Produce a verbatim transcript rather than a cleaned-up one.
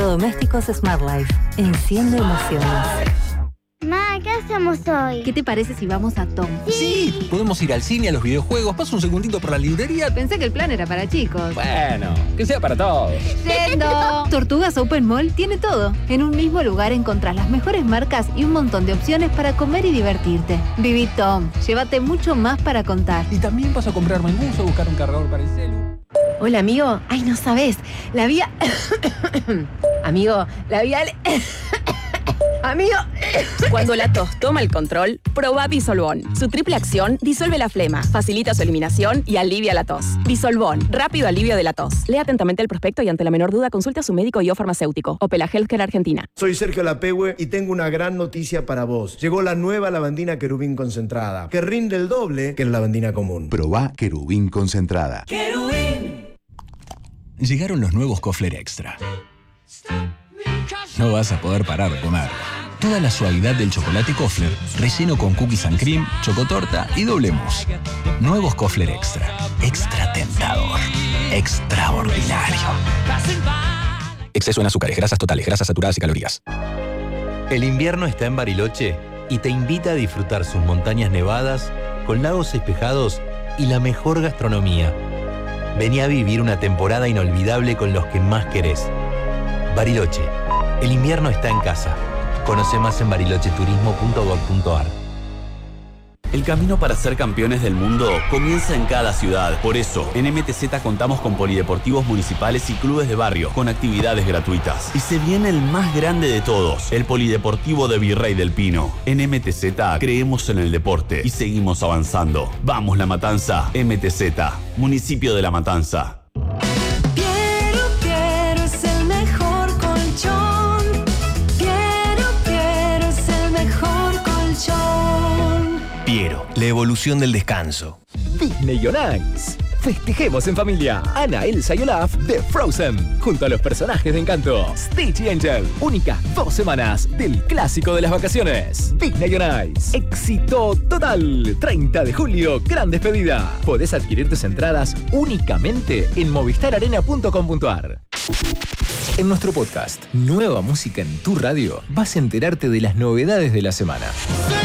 Electrodomésticos Smart Life. Enciende emociones. Ma, ¿qué hacemos hoy? ¿Qué te parece si vamos a Tom? ¡Sí! sí. Podemos ir al cine, a los videojuegos. Paso un segundito por la librería. Pensé que el plan era para chicos. Bueno, que sea para todos. ¡Yendo! Tortugas Open Mall tiene todo. En un mismo lugar encontrás las mejores marcas y un montón de opciones para comer y divertirte. Viví Tom. Llévate mucho más para contar. Y también paso a comprar menús o buscar un cargador para el celu. Hola, amigo. Ay, no sabes. La vía... amigo, la vía... Amigo. Cuando la tos toma el control, probá Bisolbón. Su triple acción disuelve la flema, facilita su eliminación y alivia la tos. Bisolbón, rápido alivio de la tos. Lea atentamente el prospecto y ante la menor duda consulte a su médico y o farmacéutico. Opela Healthcare Argentina. Soy Sergio Lapehue y tengo una gran noticia para vos. Llegó la nueva lavandina Querubín concentrada, que rinde el doble que la lavandina común. Probá Querubín concentrada. ¡Querubín! Llegaron los nuevos Kofler Extra. No vas a poder parar de comer. Toda la suavidad del chocolate Kofler, relleno con cookies and cream, chocotorta y doble mousse. Nuevos Kofler Extra. Extra tentador. Extraordinario. Exceso en azúcares, grasas totales, grasas saturadas y calorías. El invierno está en Bariloche y te invita a disfrutar sus montañas nevadas, con lagos espejados y la mejor gastronomía. Vení a vivir una temporada inolvidable con los que más querés. Bariloche. El invierno está en casa. Conoce más en bariloche turismo punto gov punto ar. El camino para ser campeones del mundo comienza en cada ciudad. Por eso, en M T Z contamos con polideportivos municipales y clubes de barrio, con actividades gratuitas. Y se viene el más grande de todos, el Polideportivo de Virrey del Pino. En M T Z creemos en el deporte y seguimos avanzando. Vamos La Matanza, M T Z, municipio de La Matanza. Piero, la evolución del descanso. Disney on Ice. Festejemos en familia. Anna, Elsa y Olaf de Frozen. Junto a los personajes de Encanto. Stitch y Angel. Únicas dos semanas del clásico de las vacaciones. Disney on Ice. Éxito total. treinta de julio, gran despedida. Podés adquirir tus entradas únicamente en movistar arena punto com punto ar. En nuestro podcast, Nueva Música en tu Radio, vas a enterarte de las novedades de la semana.